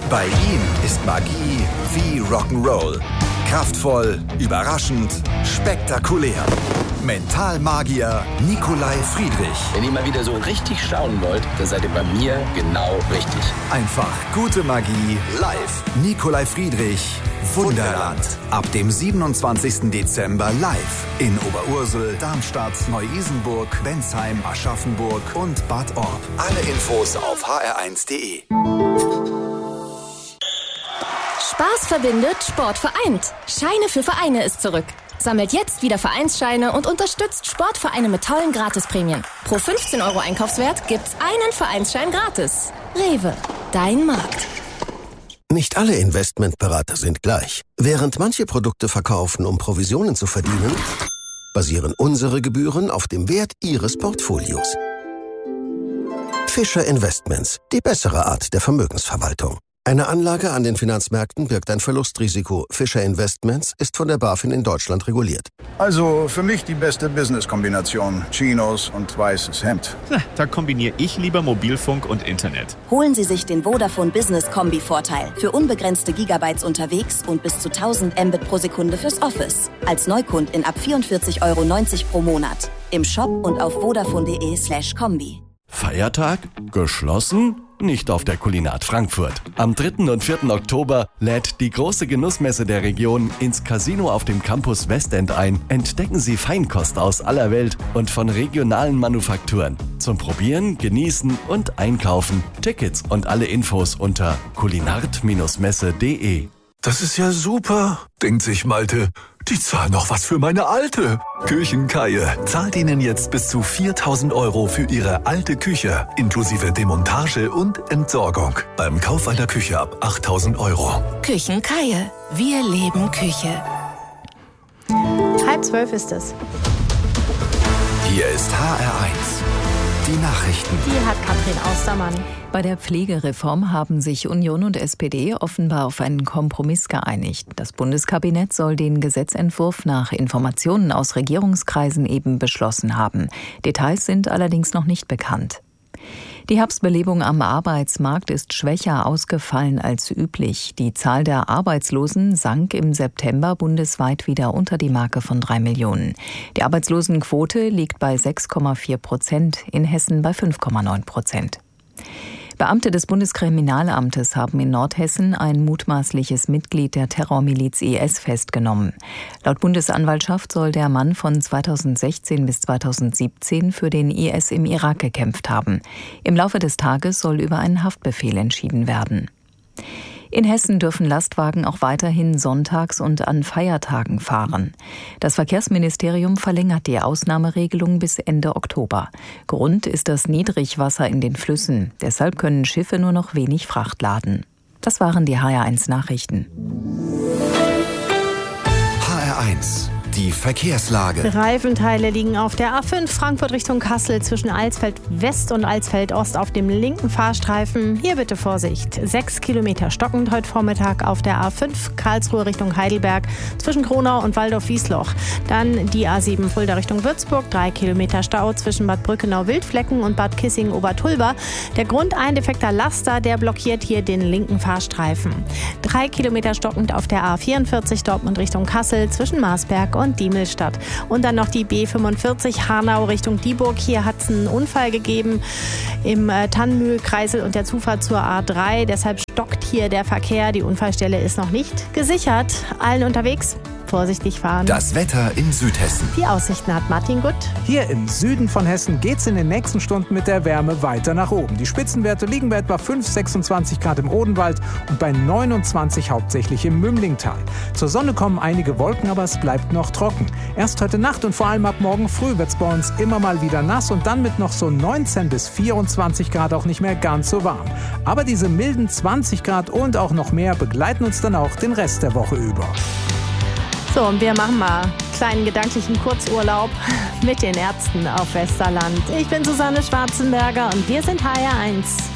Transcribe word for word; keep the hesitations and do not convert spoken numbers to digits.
Bei ihm ist Magie wie Rock'n'Roll. Kraftvoll, überraschend, spektakulär. Mentalmagier Nikolai Friedrich. Wenn ihr mal wieder so richtig staunen wollt, dann seid ihr bei mir genau richtig. Einfach gute Magie live. Nikolai Friedrich, Wunderland. Ab dem siebenundzwanzigsten Dezember live in Oberursel, Darmstadt, Neu-Isenburg, Bensheim, Aschaffenburg und Bad Orb. Alle Infos auf h r eins punkt d e. Spaß verbindet, Sport vereint. Scheine für Vereine ist zurück. Sammelt jetzt wieder Vereinsscheine und unterstützt Sportvereine mit tollen Gratisprämien. Pro fünfzehn Euro Einkaufswert gibt's einen Vereinsschein gratis. Rewe, dein Markt. Nicht alle Investmentberater sind gleich. Während manche Produkte verkaufen, um Provisionen zu verdienen, basieren unsere Gebühren auf dem Wert Ihres Portfolios. Fischer Investments, die bessere Art der Vermögensverwaltung. Eine Anlage an den Finanzmärkten birgt ein Verlustrisiko. Fischer Investments ist von der BaFin in Deutschland reguliert. Also für mich die beste Business-Kombination. Chinos und weißes Hemd. Na, da kombiniere ich lieber Mobilfunk und Internet. Holen Sie sich den Vodafone Business Kombi-Vorteil. Für unbegrenzte Gigabytes unterwegs und bis zu tausend Mbit pro Sekunde fürs Office. Als Neukundin ab vierundvierzig Euro neunzig pro Monat. Im Shop und auf vodafone.de slash Kombi. Feiertag? Geschlossen? Nicht auf der Kulinat Frankfurt. Am dritten und vierten Oktober lädt die große Genussmesse der Region ins Casino auf dem Campus Westend ein. Entdecken Sie Feinkost aus aller Welt und von regionalen Manufakturen. Zum Probieren, Genießen und Einkaufen. Tickets und alle Infos unter kulinart messe punkt de. Das ist ja super, denkt sich Malte. Die zahlen noch was für meine Alte. Küchenkaie zahlt Ihnen jetzt bis zu viertausend Euro für Ihre alte Küche, inklusive Demontage und Entsorgung. Beim Kauf einer Küche ab achttausend Euro. Küchenkaie. Wir leben Küche. Halb zwölf ist es. Hier ist H R eins. Die Nachrichten. Die hat Katrin Austermann. Bei der Pflegereform haben sich Union und S P D offenbar auf einen Kompromiss geeinigt. Das Bundeskabinett soll den Gesetzentwurf nach Informationen aus Regierungskreisen eben beschlossen haben. Details sind allerdings noch nicht bekannt. Die Herbstbelebung am Arbeitsmarkt ist schwächer ausgefallen als üblich. Die Zahl der Arbeitslosen sank im September bundesweit wieder unter die Marke von drei Millionen. Die Arbeitslosenquote liegt bei sechs Komma vier Prozent, in Hessen bei fünf Komma neun Prozent. Beamte des Bundeskriminalamtes haben in Nordhessen ein mutmaßliches Mitglied der Terrormiliz I S festgenommen. Laut Bundesanwaltschaft soll der Mann von zweitausendsechzehn bis zweitausendsiebzehn für den I S im Irak gekämpft haben. Im Laufe des Tages soll über einen Haftbefehl entschieden werden. In Hessen dürfen Lastwagen auch weiterhin sonntags und an Feiertagen fahren. Das Verkehrsministerium verlängert die Ausnahmeregelung bis Ende Oktober. Grund ist das Niedrigwasser in den Flüssen. Deshalb können Schiffe nur noch wenig Fracht laden. Das waren die H R eins Nachrichten. H R eins. Die Verkehrslage. Reifenteile liegen auf der A fünf Frankfurt Richtung Kassel zwischen Alsfeld West und Alsfeld Ost auf dem linken Fahrstreifen. Hier bitte Vorsicht. Sechs Kilometer stockend heute Vormittag auf der A fünf Karlsruhe Richtung Heidelberg zwischen Kronau und Waldorf-Wiesloch. Dann die A sieben Fulda Richtung Würzburg. Drei Kilometer Stau zwischen Bad Brückenau-Wildflecken und Bad Kissing-Obertulba. Der Grund ein defekter Laster, der blockiert hier den linken Fahrstreifen. Drei Kilometer stockend auf der A vierundvierzig Dortmund Richtung Kassel zwischen Marsberg und und Diemelstadt. Und dann noch die B fünfundvierzig Hanau Richtung Dieburg. Hier hat es einen Unfall gegeben im äh, Tannenmühlkreisel und der Zufahrt zur A drei. Deshalb stockt hier der Verkehr. Die Unfallstelle ist noch nicht gesichert. Allen unterwegs vorsichtig fahren. Das Wetter in Südhessen. Die Aussichten hat Martin Gutt. Hier im Süden von Hessen geht es in den nächsten Stunden mit der Wärme weiter nach oben. Die Spitzenwerte liegen bei etwa fünf, sechsundzwanzig Grad im Odenwald und bei neunundzwanzig hauptsächlich im Mümlingtal. Zur Sonne kommen einige Wolken, aber es bleibt noch trocken. Erst heute Nacht und vor allem ab morgen früh wird es bei uns immer mal wieder nass und dann mit noch so neunzehn bis vierundzwanzig Grad auch nicht mehr ganz so warm. Aber diese milden zwanzig Grad und auch noch mehr begleiten uns dann auch den Rest der Woche über. So, und wir machen mal einen kleinen gedanklichen Kurzurlaub mit den Ärzten auf Westerland. Ich bin Susanne Schwarzenberger und wir sind H R eins.